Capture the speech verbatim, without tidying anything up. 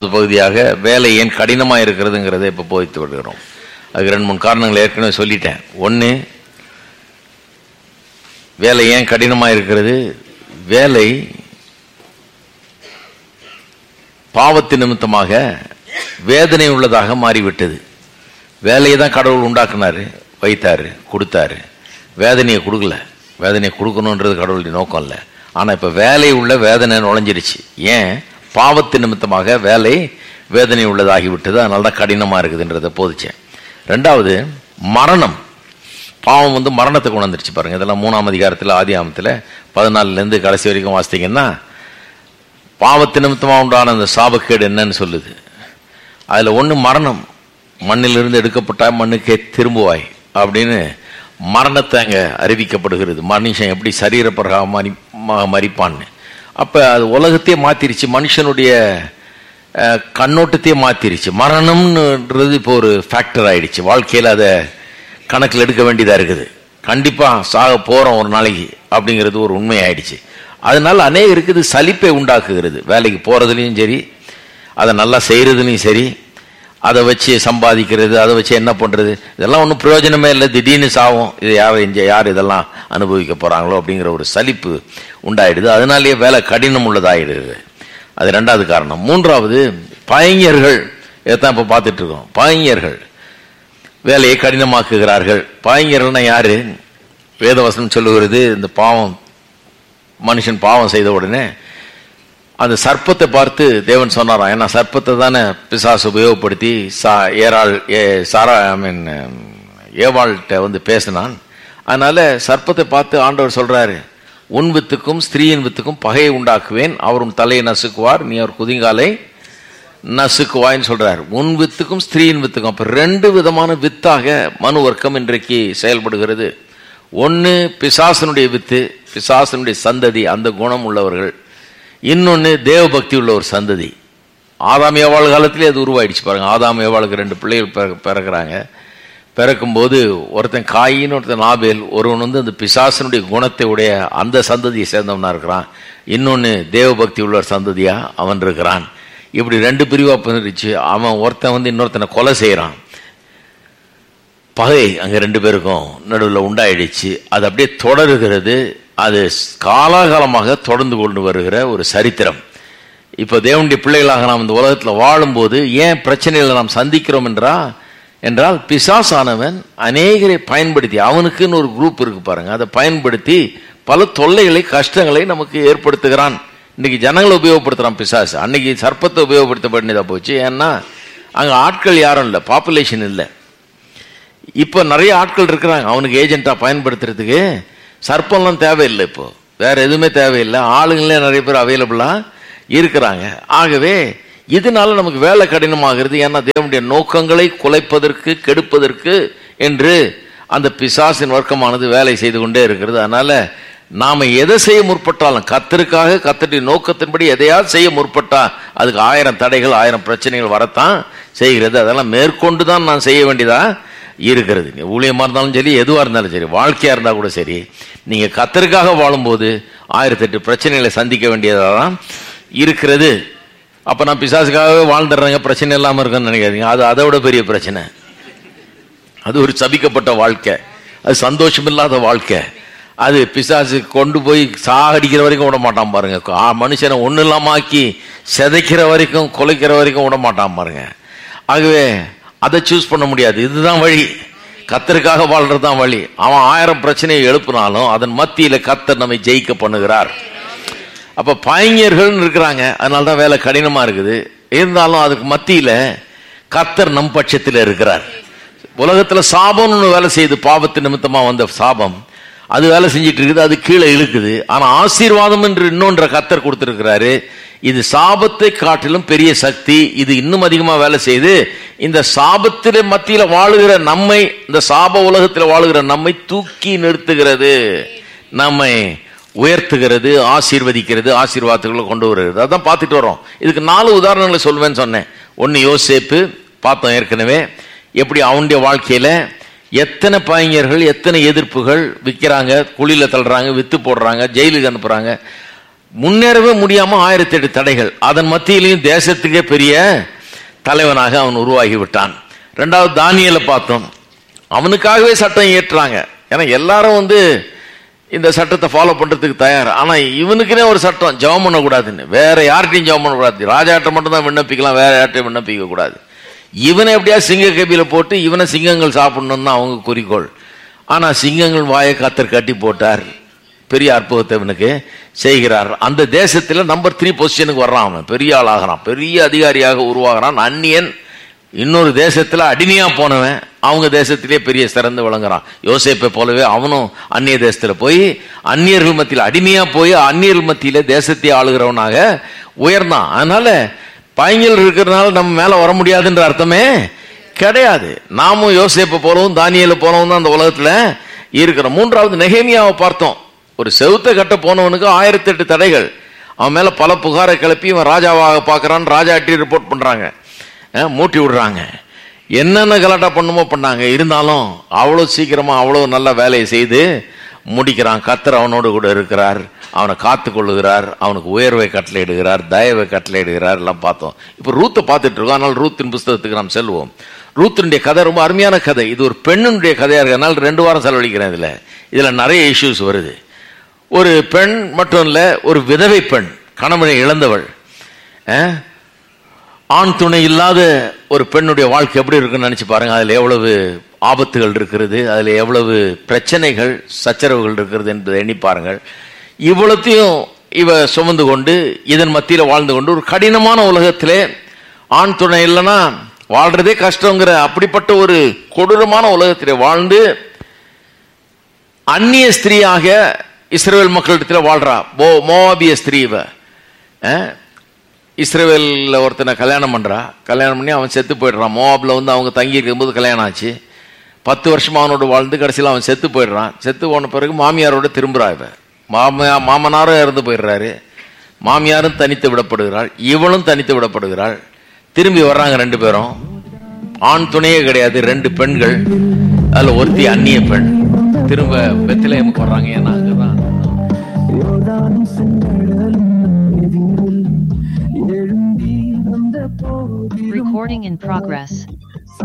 பகுதியாக வேலை ஏன் கடினமாக இருக்கிறதுங்கிறத இப்போ போதித்து வருகிறோம். அதுக்கு ரெண்டு மூணு காரணங்கள் ஏற்கனவே சொல்லிட்டேன். ஒன்று, வேலை ஏன் கடினமாக இருக்கிறது? வேலை பாவத்தின் நிமித்தமாக வேதனை உள்ளதாக மாறிவிட்டது. வேலையை தான் கடவுள் உண்டாக்குனாரு, வைத்தாரு, கொடுத்தாரு. வேதனையை கொடுக்கல. வேதனையை கொடுக்கணுன்றது கடவுளுடைய நோக்கம் இல்லை. ஆனால் இப்போ வேலை உள்ள வேதனை நுழைஞ்சிருச்சு. ஏன்? பாவத்தின் நிமித்தமாக வேலை வேதனை உள்ளதாகிவிட்டது. அதனால தான் கடினமாக இருக்குதுன்றதை போதிச்சேன். ரெண்டாவது, மரணம். பாவம் வந்து மரணத்தை கொண்டு வந்துருச்சு பாருங்க. இதெல்லாம் மூணாம் அதிகாரத்தில் ஆதி ஆமத்தில் பதினாலுலேருந்து கடைசி வரைக்கும் வாசித்தீங்கன்னா பாவத்தின் நிமித்தமாக உண்டான அந்த சாபக்கேடு என்னன்னு சொல்லுது. அதில் ஒன்று மரணம். மண்ணிலிருந்து எடுக்கப்பட்ட மண்ணுக்கே திரும்புவாய் அப்படின்னு மரணத்தை அங்கே அறிவிக்கப்படுகிறது. மனுஷன் எப்படி சரீரப்பிரகாக மறி மறிப்பான்னு. அப்போ அது உலகத்தையே மாற்றிருச்சு, மனுஷனுடைய கண்ணோட்டத்தையே மாற்றிருச்சு. மரணம்ன்றது இப்போ ஒரு ஃபேக்டர் ஆயிடுச்சு. வாழ்க்கையில் அதை கணக்கில் எடுக்க வேண்டியதாக இருக்குது. கண்டிப்பாக சாக போகிறோம் ஒரு நாளைக்கு அப்படிங்கிறது ஒரு உண்மை ஆயிடுச்சு. அதனால அநேகருக்கு இது சலிப்பை உண்டாக்குகிறது. வேலைக்கு போகிறதுலையும் சரி, அதை நல்லா செய்கிறதுலையும் சரி, அதை வச்சு சம்பாதிக்கிறது, அதை வச்சு என்ன பண்ணுறது, இதெல்லாம் ஒன்றும் பிரயோஜனமே இல்லை. திடீர்னு சாவும், இது யார் இங்கே யார் இதெல்லாம் அனுபவிக்க போகிறாங்களோ அப்படிங்கிற ஒரு சலிப்பு உண்டாயிடுது. அதனாலேயே வேலை கடினம் உள்ளதாகிடுது. அது ரெண்டாவது காரணம். மூன்றாவது, பையர்கள். இதைத்தான் இப்போ பார்த்துட்டு இருக்கோம். பையர்கள் வேலையை கடினமாக்குகிறார்கள். பையர்கள்னா யாரு? வேதவசனம் சொல்லுகிறது, இந்த பாவம் மனுஷன் பாவம் செய்த உடனே அந்த சர்ப்பத்தை பார்த்து தேவன் சொன்னாராம். ஏன்னா சர்ப்பத்தை தானே பிசாசு உபயோகப்படுத்தி சா ஏராள் ஏ சாரா ஐ மீன் ஏவாள்கிட்ட வந்து பேசினான். அதனால சர்ப்பத்தை பார்த்து ஆண்டவர் சொல்றாரு, உன் வித்துக்கும் ஸ்திரீயின் வித்துக்கும் பகையை உண்டாக்குவேன், அவரும் தலையை நசுக்குவார், நீ அவர் குதிங்காலை நசுக்குவாயின்னு சொல்றார். உன் வித்துக்கும் ஸ்திரீயின் வித்துக்கும். அப்ப ரெண்டு விதமான வித்தாக மனு வர்க்கம் இன்றைக்கு செயல்படுகிறது. ஒன்று பிசாசனுடைய வித்து, பிசாசனுடைய சந்ததி, அந்த குணம் உள்ளவர்கள். இன்னொன்று தேவ பக்தி உள்ள ஒரு சந்ததி. ஆதாம் ஏவாள் காலத்திலே அது உருவாயிடுச்சு பாருங்க. ஆதாம் ஏவாளுக்கு ரெண்டு பிள்ளைகள் பிறக்கிறாங்க. பிறக்கும்போது ஒருத்தன் காயின், ஒருத்தன் ஆபேல். ஒருவன் வந்து அந்த பிசாசனுடைய குணத்தை உடைய அந்த சந்ததியை சேர்ந்தவனா இருக்கிறான். இன்னொன்று தேவ பக்தி உள்ள ஒரு சந்ததியா அவன் இருக்கிறான். இப்படி ரெண்டு பிரிவா பிரிச்சு அவன் ஒருத்தன் வந்து இன்னொருத்தனை கொலை செய்யறான். பகை அங்க ரெண்டு பேருக்கும் நடுவில் உண்டாயிடுச்சு. அது அப்படியே தொடருகிறது. அது காலாகாலமாக தொடர்ந்து கொண்டு வருகிற ஒரு சரித்திரம். இப்போ தேவனுடைய பிள்ளைகளாக நாம் இந்த உலகத்தில் வாழும்போது ஏன் பிரச்சனைகளை நாம் சந்திக்கிறோம் என்றா என்றால் பிசாசானவன் அநேகரை பயன்படுத்தி, அவனுக்குன்னு ஒரு குரூப் இருக்கு பாருங்க, அதை பயன்படுத்தி பல தொல்லைகளை கஷ்டங்களை நமக்கு ஏற்படுத்துகிறான். இன்னைக்கு ஜனங்களை உபயோகப்படுத்துறான் பிசாசு. அன்னைக்கு சர்ப்பத்தை உபயோகப்படுத்த வேண்டியதா போச்சு. ஏன்னா அங்கே ஆட்கள் யாரும் இல்லை, பாப்புலேஷன் இல்லை. இப்போ நிறைய ஆட்கள் இருக்கிறாங்க அவனுக்கு ஏஜென்ட்டா பயன்படுத்துறதுக்கு. சர்ப்பம்லாம் தேவையில்லை, இப்போ வேற எதுவுமே தேவையில்லை. ஆளுங்களே நிறைய பேர் அவைலபிளா இருக்கிறாங்க. ஆகவே இதனால நமக்கு வேலை கடினமாகிறது. ஏன்னா தேவனுடைய நோக்கங்களை குலைப்பதற்கு, கெடுப்பதற்கு என்று அந்த பிசாசின் வர்க்கமானது வேலை செய்து கொண்டே இருக்கிறது. அதனால நாம எதை செய்ய முற்பட்டாலும், கர்த்தருக்காக கர்த்தருடைய நோக்கத்தின்படி எதையாவது செய்ய முற்பட்டா அதுக்கு ஆயிரம் தடைகள், ஆயிரம் பிரச்சனைகள் வரத்தான் செய்கிறது. அதெல்லாம் மேற்கொண்டு தான் நான் செய்ய வேண்டியதா இருக்கிறது. ஊழியமா இருந்தாலும் சரி, எதுவா இருந்தாலும் சரி, வாழ்க்கையா இருந்தா கூட சரி, நீங்க கர்த்தருக்காக வாழும்போது ஆயிரத்தி எட்டு பிரச்சனைகளை சந்திக்க வேண்டியதான் இருக்கிறது. அப்ப நான் பிசாசுக்காகவே வாழ்ந்துடுறேங்க, பிரச்சனை இல்லாம இருக்குன்னு நினைக்காதீங்க. அது அதை விட பெரிய பிரச்சனை. அது ஒரு சபிக்கப்பட்ட வாழ்க்கை, அது சந்தோஷம் இல்லாத வாழ்க்கை. அது பிசாசு கொண்டு போய் சாகடிக்கிற வரைக்கும் விட மாட்டான் பாருங்க. மனுஷனை ஒண்ணு இல்லாம ஆக்கி சிதைக்கிற வரைக்கும், கொலைக்கிற வரைக்கும் விட மாட்டான் பாருங்க. ஆகவே அதை சூஸ் பண்ண முடியாது. இதுதான் வழி. கர்த்தருக்காக வாழ்றதுதான் வழி. அவன் ஆயிரம் பிரச்சனையை எழுப்பினாலும் அதன் மத்தியில கர்த்தர் நம்மை ஜெயிக்க பண்ணுகிறார். அப்ப பையர்கள் இருக்கிறாங்க, அதனால்தான் வேலை கடினமா இருக்குது. இருந்தாலும் அதுக்கு மத்தியில கர்த்தர் நம் பட்சத்தில் இருக்கிறார். உலகத்துல சாபம்னு ஒண்ணு வேலை செய்யுது, பாவத்து நிமித்தமா வந்த சாபம் அது வேலை செஞ்சிட்டு இருக்குது, அது கீழே இழுக்குது. ஆனா ஆசீர்வாதம் என்று இன்னொன்ற கர்த்தர் கொடுத்திருக்கிறாரு. இது சாபத்தை காட்டிலும் பெரிய சக்தி. இது இன்னும் அதிகமா வேலை செய்து இந்த சாபத்தில மத்தியில வாழுகிற நம்மை, இந்த சாப உலகத்தில் வாழுகிற நம்மை தூக்கி நிறுத்துகிறது, நம்மை உயர்த்துகிறது, ஆசீர்வதிக்கிறது, ஆசீர்வாதத்துக்குள்ள கொண்டு வருகிறது. அதான் பார்த்துட்டு வரோம். இதுக்கு நாலு உதாரணங்களை சொல்வேன்னு சொன்னேன். ஒன்னு யோசேப்பு பார்த்தோம் ஏற்கனவே, எப்படி அவனுடைய வாழ்க்கையில எத்தனை பையர்கள், எத்தனை எதிர்ப்புகள், விற்கிறாங்க, குழியில தள்ளுறாங்க, வித்து போடுறாங்க, ஜெயிலுக்கு அனுப்புறாங்க. முன்னேறவே முடியாம ஆயிரத்தி எட்டு தடைகள். அதன் மத்தியிலையும் தேசத்துக்கே பெரிய தலைவனாக அவன் உருவாகி விட்டான். ரெண்டாவது தானியேலை பார்த்தோம். அவனுக்காகவே சட்டம் இயற்றுறாங்க. ஏன்னா எல்லாரும் வந்து இந்த சட்டத்தை ஃபாலோ பண்றதுக்கு தயார். ஆனா இவனுக்குனே ஒரு சட்டம், ஜெபம் பண்ணக்கூடாதுன்னு. வேற யார்கிட்டையும் ஜெபம் பண்ணக்கூடாது, ராஜாட்ட மட்டும் தான் விண்ணப்பிக்கலாம், வேற யார்ட்டையும் விண்ணப்பிக்க கூடாது. இவனை எப்படியா சிங்க கபில போட்டு இவனை சிங்கங்கள் சாப்பிடணும்னு தான் அவங்க குறிக்கோள். ஆனா சிங்கங்கள் வாயை கத்தர் கட்டி போட்டார். பெரிய அற்புதத்தை இவனுக்கு செய்கிறார். அந்த தேசத்துல நம்பர் த்ரீ பொசிஷனுக்கு வர்றான். அவன் பெரிய ஆளாகிறான், பெரிய அதிகாரியாக உருவாகிறான். அந்நியன், இன்னொரு தேசத்துல அடிமையா போனவன் அவங்க தேசத்திலே பெரிய சிறந்து விளங்குறான். யோசேப்பை போலவே அவனும் அந்நிய தேசத்துல போய் அந்நியர்கள் மத்தியில் அடிமையா போய் அந்நியர்கள் மத்தியில தேசத்தை ஆளுகிறவனாக உயர்ந்தான். அதனால பையங்கள் இருக்கிறதுனால நம்ம மேல வர முடியாதுன்ற அர்த்தமே கிடையாது. நாமும் யோசேப்பை போலவும் தானியேலை போலவும் தான் அந்த உலகத்துல இருக்கிறோம். மூன்றாவது நெகேமியாவை பார்த்தோம். ஒரு செவுத்த கட்ட போனவனுக்கு ஆயிரத்தி எட்டு தடைகள். அவன் மேல பல புகாரை கிளப்பி இவன் ராஜாவாக பார்க்கறான். ராஜா அட்டி ரிப்போர்ட் பண்றாங்க, மூட்டி விடுறாங்க, என்னென்ன கலாட்டா பண்ணுமோ பண்ணாங்க. இருந்தாலும் அவ்வளவு சீக்கிரமா அவ்வளவு நல்ல வேலையை செய்து முடிக்கிறான். கர்த்தர் அவனோடு கூட இருக்கிறார், அவனை காத்து கொள்ளுகிறார், அவனுக்கு உயர்வை கட்டளையிடுகிறார், தயவை கட்டளையிடுகிறார். எல்லாம் பார்த்தோம். இப்ப ரூத்தை பார்த்துட்டு இருக்கோம். அதனால ரூத்தின் புஸ்தகத்துக்கு நாம் செல்வோம். ரூத்தினுடைய கதை ரொம்ப அருமையான கதை. இது ஒரு பெண்ணுடைய கதையா இருக்கிறதுனால ரெண்டு வாரம் செலவழிக்கிறேன். இதுல இதுல நிறைய இஷ்யூஸ் வருது. ஒரு பெண் மட்டும் இல்ல, ஒரு விதவை பெண், கணவனை இழந்தவள், ஆண் துணை இல்லாத ஒரு பெண்ணுடைய வாழ்க்கை எப்படி இருக்குன்னு நினைச்சு பாருங்க. அதுல எவ்வளவு ஆபத்துகள் இருக்கிறது, அதுல எவ்வளவு பிரச்சனைகள் சச்சரவுகள் இருக்கிறது என்பதை எண்ணி பாருங்கள். இவ்வளத்தையும் இவ சுமந்து கொண்டு இதன் மத்தியில வாழ்ந்து கொண்டு ஒரு கடினமான உலகத்திலே ஆண் துணை இல்லைன்னா வாழ்றதே கஷ்டங்கிற அப்படிப்பட்ட ஒரு கொடூரமான உலகத்திலே வாழ்ந்து அந்நிய ஸ்திரீயாக இஸ்ரவேல் மக்களிடத்தில் வாழ்றா. போ மோவாபிய ஸ்திரீ இவ. இஸ்ரவேல்ல ஒருத்தனை கல்யாணம் பண்றா. கல்யாணம் பண்ணி அவன் செத்து போயிடுறான். மோவாப்ல வந்து அவங்க தங்கி இருக்கும்போது கல்யாணம் ஆச்சு. பத்து வருஷம் அவனோட வாழ்ந்து கடைசியில் அவன் செத்து போயிடுறான். செத்து போன பிறகு மாமியாரோட திரும்புறா இவ. மாமியா மாமனாரும் இறந்து போயிடுறாரு. மாமியாரும் தனித்து விடப்படுகிறாள், இவளும் தனித்து விடப்படுகிறாள். திரும்பி வர்றாங்க ரெண்டு பேரும். ஆண் துணையே கிடையாது, ரெண்டு பெண்கள். அதுல ஒருத்தி அந்நிய பெண். திரும்ப பெத்லகேமுக்கு வர்றாங்க. ஏன்னா அங்கதான் Recording in progress.